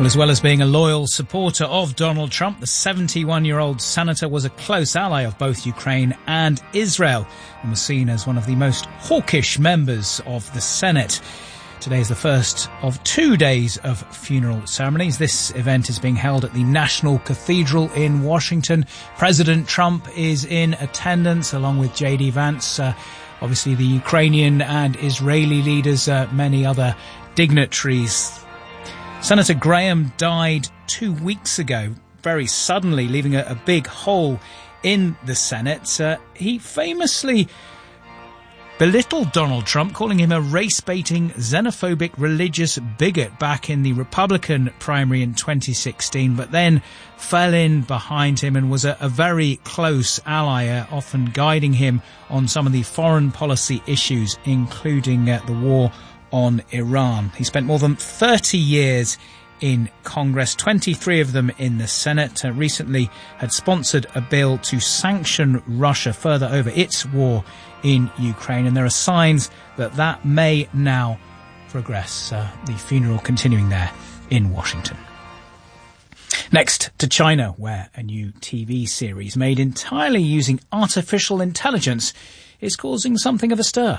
Well, as well as being a loyal supporter of Donald Trump, the 71-year-old senator was a close ally of both Ukraine and Israel and was seen as one of the most hawkish members of the Senate. Today is the first of 2 days of funeral ceremonies. This event is being held at the National Cathedral in Washington. President Trump is in attendance along with J.D. Vance, obviously the Ukrainian and Israeli leaders, many other dignitaries. Senator Graham died 2 weeks ago, very suddenly, leaving a big hole in the Senate. He famously belittled Donald Trump, calling him a race-baiting, xenophobic, religious bigot back in the Republican primary in 2016, but then fell in behind him and was a very close ally, often guiding him on some of the foreign policy issues, including the war on Iran. He spent more than 30 years in Congress, 23 of them in the Senate. Recently had sponsored a bill to sanction Russia further over its war in Ukraine, and there are signs that that may now progress. The funeral continuing there in Washington. Next to China, where a new TV series made entirely using artificial intelligence is causing something of a stir.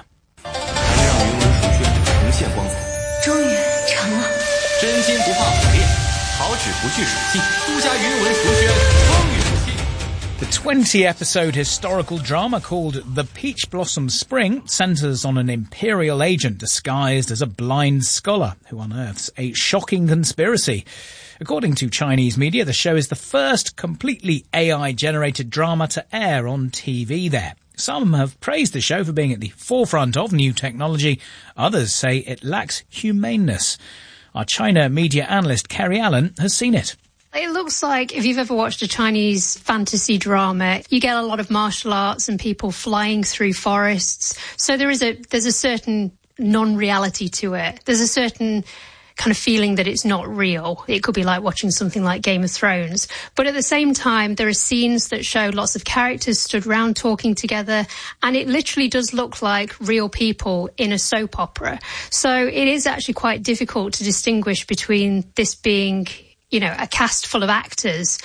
The 20-episode historical drama called The Peach Blossom Spring centres on an imperial agent disguised as a blind scholar who unearths a shocking conspiracy. According to Chinese media, the show is the first completely AI-generated drama to air on TV there. Some have praised the show for being at the forefront of new technology. Others say it lacks humaneness. Our China media analyst Kerry Allen has seen it. It looks like if you've ever watched a Chinese fantasy drama, you get a lot of martial arts and people flying through forests. So there's a certain non-reality to it. There's a certain kind of feeling that it's not real. It could be like watching something like Game of Thrones. But at the same time, there are scenes that show lots of characters stood around talking together, and it literally does look like real people in a soap opera. So it is actually quite difficult to distinguish between this being, a cast full of actors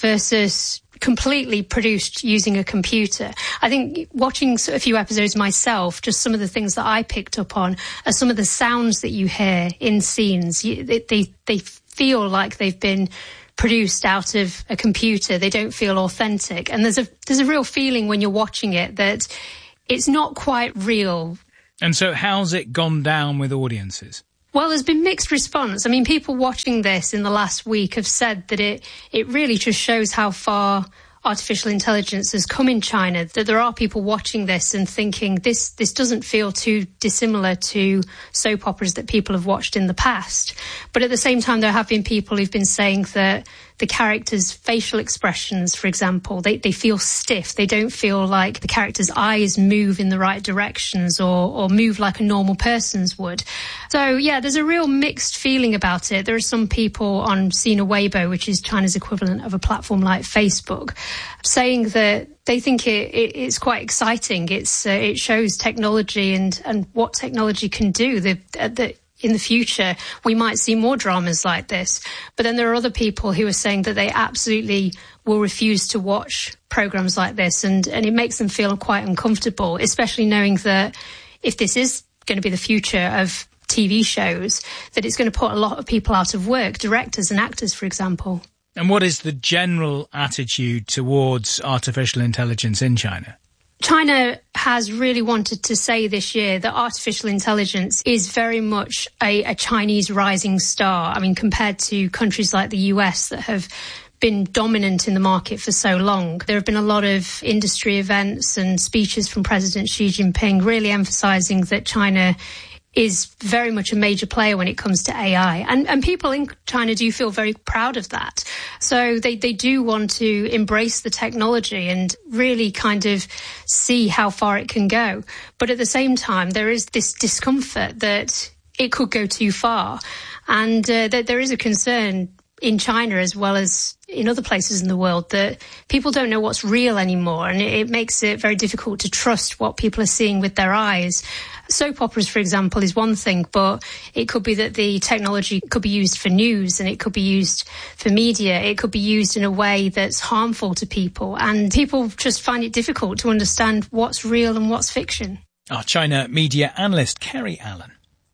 versus completely produced using a computer. I think watching a few episodes myself, just some of the things that I picked up on are some of the sounds that you hear in scenes. They feel like they've been produced out of a computer. They don't feel authentic. And there's a real feeling when you're watching it that it's not quite real. And so how's it gone down with audiences? Well, there's been mixed response. I mean, people watching this in the last week have said that it really just shows how far artificial intelligence has come in China, that there are people watching this and thinking this doesn't feel too dissimilar to soap operas that people have watched in the past. But at the same time, there have been people who've been saying that the characters' facial expressions, for example, they feel stiff. They don't feel like the characters' eyes move in the right directions or move like a normal person's would. So, yeah, there's a real mixed feeling about it. There are some people on Sina Weibo, which is China's equivalent of a platform like Facebook, saying that they think it's quite exciting. It shows technology and what technology can do. That in the future, we might see more dramas like this. But then there are other people who are saying that they absolutely will refuse to watch programs like this. And it makes them feel quite uncomfortable, especially knowing that if this is going to be the future of TV shows, that it's going to put a lot of people out of work, directors and actors, for example. And what is the general attitude towards artificial intelligence in China? China has really wanted to say this year that artificial intelligence is very much a Chinese rising star. I mean, compared to countries like the US that have been dominant in the market for so long. There have been a lot of industry events and speeches from President Xi Jinping really emphasizing that China is very much a major player when it comes to AI. And people in China do feel very proud of that. So they do want to embrace the technology and really kind of see how far it can go. But at the same time, there is this discomfort that it could go too far. And that there is a concern in China as well as in other places in the world, that people don't know what's real anymore, and it makes it very difficult to trust what people are seeing with their eyes. Soap operas, for example, is one thing, but it could be that the technology could be used for news and it could be used for media. It could be used in a way that's harmful to people, and people just find it difficult to understand what's real and what's fiction. Our China media analyst, Kerry Allen.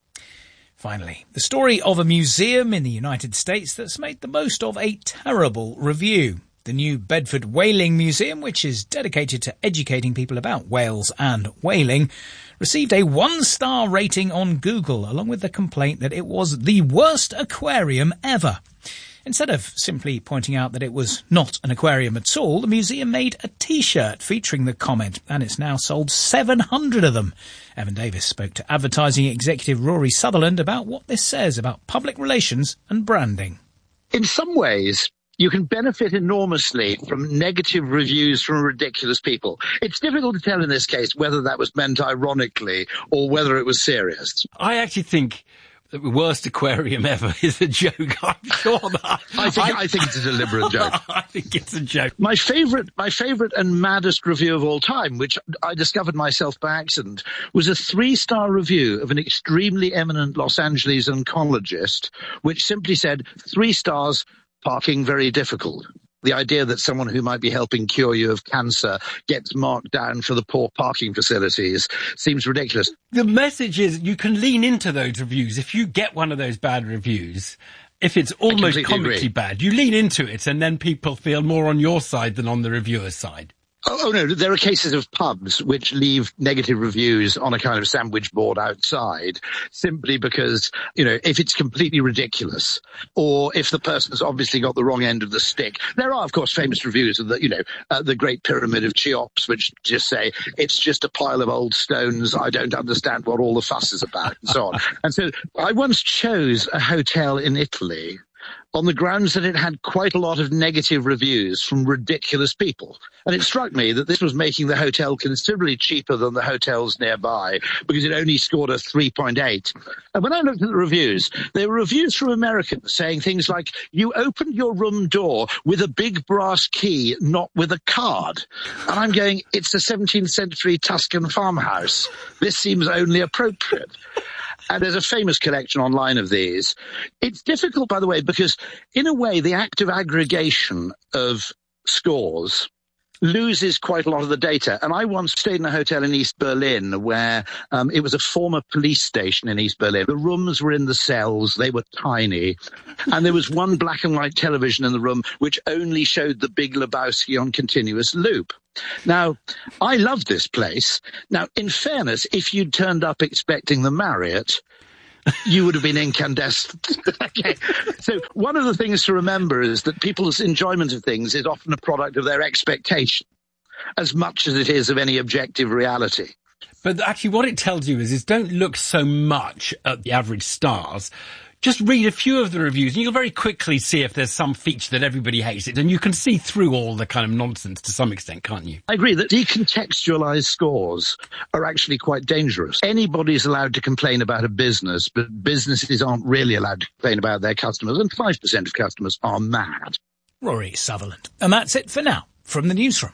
Finally, the story of a museum in the United States that's made the most of a terrible review. The New Bedford Whaling Museum, which is dedicated to educating people about whales and whaling, received a 1-star rating on Google, along with the complaint that it was the worst aquarium ever. Instead of simply pointing out that it was not an aquarium at all, the museum made a T-shirt featuring the comment, and it's now sold 700 of them. Evan Davis spoke to advertising executive Rory Sutherland about what this says about public relations and branding. In some ways, you can benefit enormously from negative reviews from ridiculous people. It's difficult to tell in this case whether that was meant ironically or whether it was serious. I actually think the worst aquarium ever is a joke. I'm sure that. I think it's a deliberate joke. I think it's a joke. My favourite and maddest review of all time, which I discovered myself by accident, was a 3-star review of an extremely eminent Los Angeles oncologist, which simply said, 3 stars, parking very difficult. The idea that someone who might be helping cure you of cancer gets marked down for the poor parking facilities seems ridiculous. The message is you can lean into those reviews. If you get one of those bad reviews, if it's almost comically bad, you lean into it and then people feel more on your side than on the reviewer's side. Oh, no, there are cases of pubs which leave negative reviews on a kind of sandwich board outside simply because, if it's completely ridiculous or if the person's obviously got the wrong end of the stick. There are, of course, famous reviews of the Great Pyramid of Cheops, which just say, it's just a pile of old stones. I don't understand what all the fuss is about, and so on. And so I once chose a hotel in Italy on the grounds that it had quite a lot of negative reviews from ridiculous people. And it struck me that this was making the hotel considerably cheaper than the hotels nearby because it only scored a 3.8. And when I looked at the reviews, there were reviews from Americans saying things like, you opened your room door with a big brass key, not with a card. And I'm going, it's a 17th century Tuscan farmhouse. This seems only appropriate. And there's a famous collection online of these. It's difficult, by the way, because in a way, the act of aggregation of scores loses quite a lot of the data. And I once stayed in a hotel in East Berlin where it was a former police station in East Berlin. The rooms were in the cells. They were tiny. And there was one black and white television in the room which only showed The Big Lebowski on continuous loop. Now, I love this place. Now, in fairness, if you'd turned up expecting the Marriott, you would have been incandescent. Okay. So one of the things to remember is that people's enjoyment of things is often a product of their expectation as much as it is of any objective reality. But actually what it tells you is don't look so much at the average stars. Just read a few of the reviews and you'll very quickly see if there's some feature that everybody hates it. And you can see through all the kind of nonsense to some extent, can't you? I agree that decontextualized scores are actually quite dangerous. Anybody's allowed to complain about a business, but businesses aren't really allowed to complain about their customers. And 5% of customers are mad. Rory Sutherland. And that's it for now from the newsroom.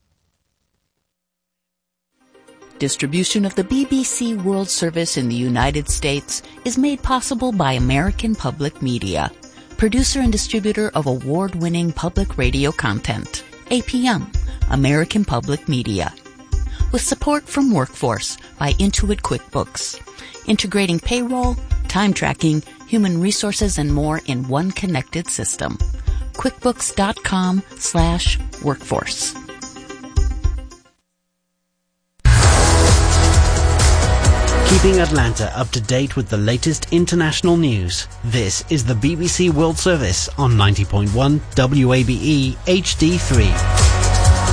Distribution of the BBC World Service in the United States is made possible by American Public Media, producer and distributor of award-winning public radio content. APM, American Public Media. With support from Workforce by Intuit QuickBooks, integrating payroll, time tracking, human resources, and more in one connected system. QuickBooks.com/workforce. Keeping Atlanta up to date with the latest international news. This is the BBC World Service on 90.1 WABE HD3.